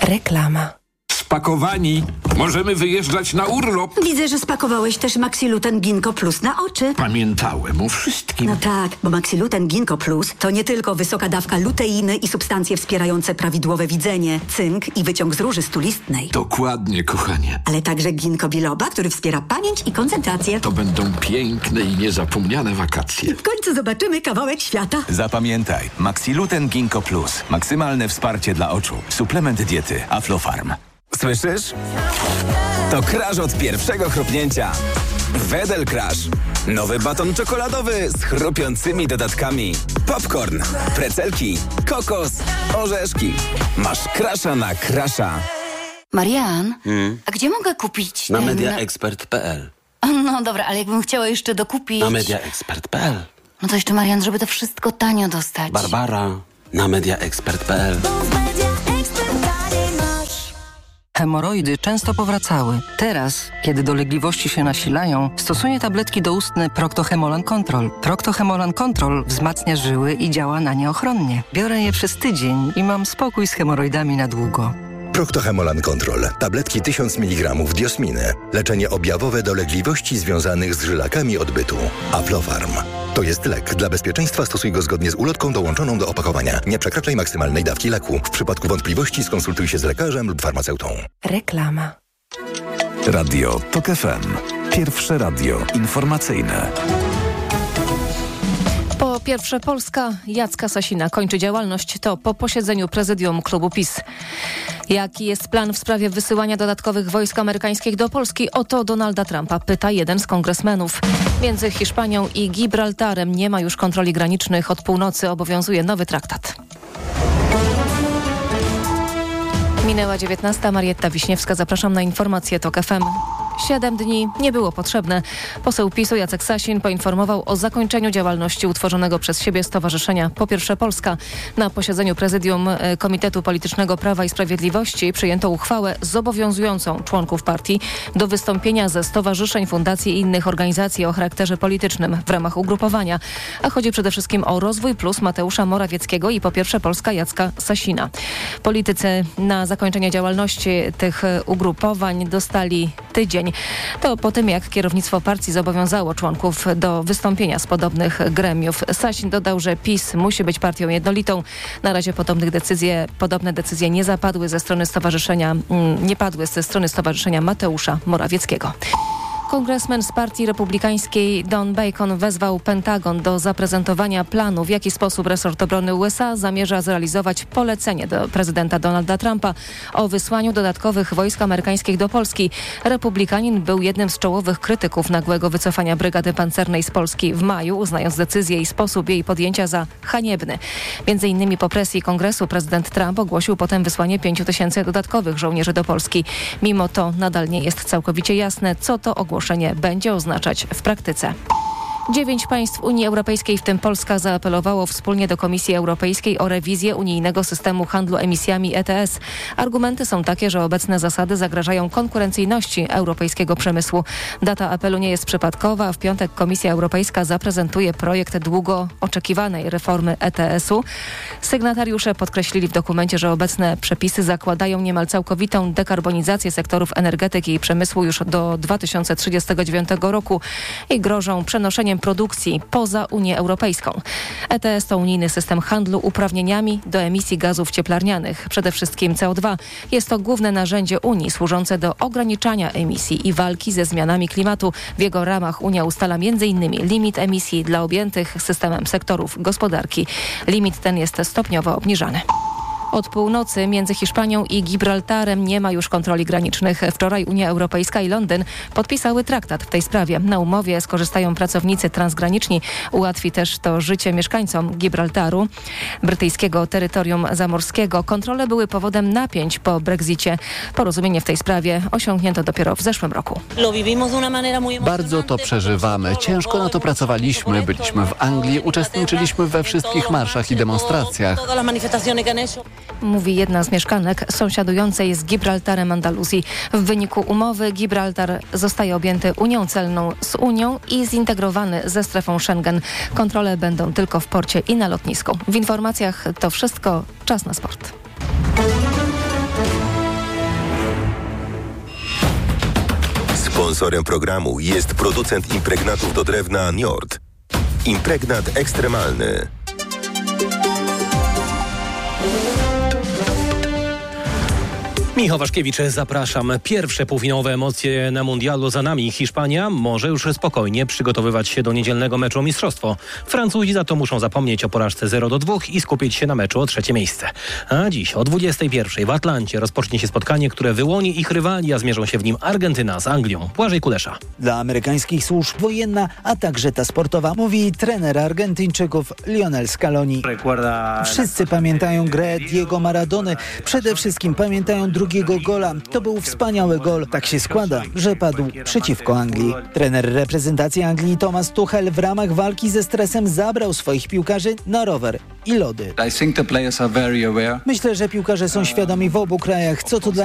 Reklama. Spakowani. Możemy wyjeżdżać na urlop. Widzę, że spakowałeś też Maxiluten Ginkgo Plus na oczy. Pamiętałem o wszystkim. No tak, bo Maxiluten Ginkgo Plus to nie tylko wysoka dawka luteiny i substancje wspierające prawidłowe widzenie, cynk i wyciąg z róży stulistnej. Dokładnie, kochanie. Ale także ginkgo biloba, który wspiera pamięć i koncentrację. To będą piękne i niezapomniane wakacje. W końcu zobaczymy kawałek świata. Zapamiętaj, Maxiluten Ginkgo Plus. Maksymalne wsparcie dla oczu. Suplement diety Aflofarm. Słyszysz? To crash od pierwszego chrupnięcia. Wedel Crash. Nowy baton czekoladowy z chrupiącymi dodatkami. Popcorn, precelki, kokos, orzeszki. Masz crasha na crasha. Marian, a gdzie mogę kupić Na mediaexpert.pl. No dobra, ale jakbym chciała jeszcze dokupić... Na mediaexpert.pl. No to jeszcze, Marian, żeby to wszystko tanio dostać. Barbara, na mediaexpert.pl. Hemoroidy często powracały. Teraz, kiedy dolegliwości się nasilają, stosuję tabletki doustne Procto-Hemolan Control. Procto-Hemolan Control wzmacnia żyły i działa na nie ochronnie. Biorę je przez tydzień i mam spokój z hemoroidami na długo. Procto-Hemolan Control. Tabletki 1000 mg diosminy. Leczenie objawowe dolegliwości związanych z żylakami odbytu. Aflofarm. To jest lek. Dla bezpieczeństwa stosuj go zgodnie z ulotką dołączoną do opakowania. Nie przekraczaj maksymalnej dawki leku. W przypadku wątpliwości skonsultuj się z lekarzem lub farmaceutą. Reklama. Radio TOK FM. Pierwsze radio informacyjne. Po pierwsze, Polska Jacka Sasina kończy działalność. To po posiedzeniu prezydium klubu PiS. Jaki jest plan w sprawie wysyłania dodatkowych wojsk amerykańskich do Polski? O to Donalda Trumpa pyta jeden z kongresmenów. Między Hiszpanią i Gibraltarem nie ma już kontroli granicznych. Od północy obowiązuje nowy traktat. Minęła 19. Marietta Wiśniewska. Zapraszam na informacje TOK FM. 7 dni nie było potrzebne. Poseł PiS-u Jacek Sasin poinformował o zakończeniu działalności utworzonego przez siebie Stowarzyszenia Po Pierwsze Polska. Na posiedzeniu prezydium Komitetu Politycznego Prawa i Sprawiedliwości przyjęto uchwałę zobowiązującą członków partii do wystąpienia ze stowarzyszeń, fundacji i innych organizacji o charakterze politycznym w ramach ugrupowania. A chodzi przede wszystkim o Rozwój Plus Mateusza Morawieckiego i Po Pierwsze Polska Jacka Sasina. Politycy na zakończenie działalności tych ugrupowań dostali tydzień. To po tym, jak kierownictwo partii zobowiązało członków do wystąpienia z podobnych gremiów. Sasin dodał, że PiS musi być partią jednolitą. Na razie podobne decyzje nie padły ze strony Stowarzyszenia Mateusza Morawieckiego. Kongresmen z Partii Republikańskiej Don Bacon wezwał Pentagon do zaprezentowania planu, w jaki sposób resort obrony USA zamierza zrealizować polecenie do prezydenta Donalda Trumpa o wysłaniu dodatkowych wojsk amerykańskich do Polski. Republikanin był jednym z czołowych krytyków nagłego wycofania brygady pancernej z Polski w maju, uznając decyzję i sposób jej podjęcia za haniebny. Między innymi po presji Kongresu prezydent Trump ogłosił potem wysłanie 5000 dodatkowych żołnierzy do Polski. Mimo to nadal nie jest całkowicie jasne, co to ogłoszenie będzie oznaczać w praktyce. 9 państw Unii Europejskiej, w tym Polska, zaapelowało wspólnie do Komisji Europejskiej o rewizję unijnego systemu handlu emisjami ETS. Argumenty są takie, że obecne zasady zagrażają konkurencyjności europejskiego przemysłu. Data apelu nie jest przypadkowa. W piątek Komisja Europejska zaprezentuje projekt długo oczekiwanej reformy ETS-u. Sygnatariusze podkreślili w dokumencie, że obecne przepisy zakładają niemal całkowitą dekarbonizację sektorów energetyki i przemysłu już do 2039 roku i grożą przenoszeniem produkcji poza Unię Europejską. ETS to unijny system handlu uprawnieniami do emisji gazów cieplarnianych, przede wszystkim CO2. Jest to główne narzędzie Unii służące do ograniczania emisji i walki ze zmianami klimatu. W jego ramach Unia ustala m.in. limit emisji dla objętych systemem sektorów gospodarki. Limit ten jest stopniowo obniżany. Od północy między Hiszpanią i Gibraltarem nie ma już kontroli granicznych. Wczoraj Unia Europejska i Londyn podpisały traktat w tej sprawie. Na umowie skorzystają pracownicy transgraniczni. Ułatwi też to życie mieszkańcom Gibraltaru, brytyjskiego terytorium zamorskiego. Kontrole były powodem napięć po Brexicie. Porozumienie w tej sprawie osiągnięto dopiero w zeszłym roku. Bardzo to przeżywamy. Ciężko na to pracowaliśmy. Byliśmy w Anglii, uczestniczyliśmy we wszystkich marszach i demonstracjach. Mówi jedna z mieszkanek sąsiadującej z Gibraltarem Andaluzji. W wyniku umowy Gibraltar zostaje objęty Unią Celną z Unią i zintegrowany ze strefą Schengen. Kontrole będą tylko w porcie i na lotnisku. W informacjach to wszystko. Czas na sport. Sponsorem programu jest producent impregnatów do drewna Njord. Impregnat ekstremalny. Michał Waszkiewicz, zapraszam. Pierwsze półfinałowe emocje na mundialu za nami. Hiszpania może już spokojnie przygotowywać się do niedzielnego meczu o mistrzostwo. Francuzi za to muszą zapomnieć o porażce 0-2 i skupić się na meczu o trzecie miejsce. A dziś o 21:00 w Atlancie rozpocznie się spotkanie, które wyłoni ich rywali, a zmierzą się w nim Argentyna z Anglią. Błażej Kulesza. Dla amerykańskich służb wojenna, a także ta sportowa, mówi trener Argentyńczyków Lionel Scaloni. Wszyscy pamiętają grę Diego Maradony. Przede wszystkim pamiętają drugiego gola. To był wspaniały gol. Tak się składa, że padł przeciwko Anglii. Trener reprezentacji Anglii Thomas Tuchel w ramach walki ze stresem zabrał swoich piłkarzy na rower i lody. Myślę, że piłkarze są świadomi w obu krajach, co to dla